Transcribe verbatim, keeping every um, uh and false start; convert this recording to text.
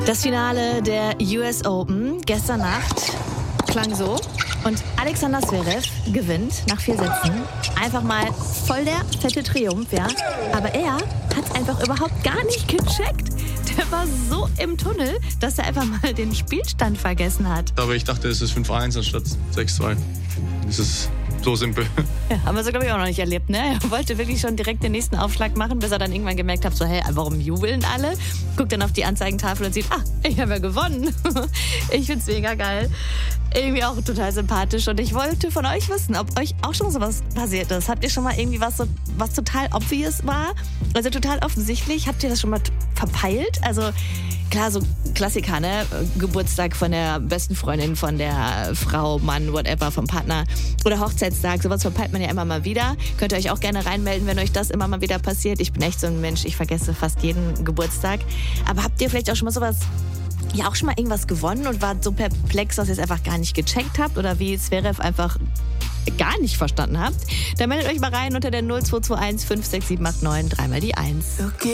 Das Finale der U S Open gestern Nacht klang so. Und Alexander Zverev gewinnt nach vier Sätzen. Einfach mal voll der fette Triumph, ja. Aber er hat einfach überhaupt gar nicht gecheckt. Der war so im Tunnel, dass er einfach mal den Spielstand vergessen hat. Aber ich dachte, es ist fünf eins anstatt sechs zwei. Das ist so simpel. Ja, haben wir so, glaube ich, auch noch nicht erlebt, ne? Er wollte wirklich schon direkt den nächsten Aufschlag machen, bis er dann irgendwann gemerkt hat, so, hey, warum jubeln alle? Guckt dann auf die Anzeigentafel und sieht, ah, ich habe ja gewonnen. Ich find's mega geil. Irgendwie auch total sympathisch. Und ich wollte von euch wissen, ob euch auch schon sowas passiert ist. Habt ihr schon mal irgendwie was, so, was total obvious war? Also total offensichtlich. Habt ihr das schon mal t- verpeilt? Also klar, so Klassiker, ne? Geburtstag von der besten Freundin, von der Frau, Mann, whatever, vom Partner. Oder Hochzeitstag. Sowas verpeilt man ja immer mal wieder. Könnt ihr euch auch gerne reinmelden, wenn euch das immer mal wieder passiert. Ich bin echt so ein Mensch, ich vergesse fast jeden Geburtstag. Aber habt ihr vielleicht auch schon mal sowas... Ja, auch schon mal irgendwas gewonnen und war so perplex, dass ihr es einfach gar nicht gecheckt habt oder wie Zverev einfach gar nicht verstanden habt? Dann meldet euch mal rein unter der null zwei zwei eins fünf sechs sieben acht neun, dreimal die eins. Okay.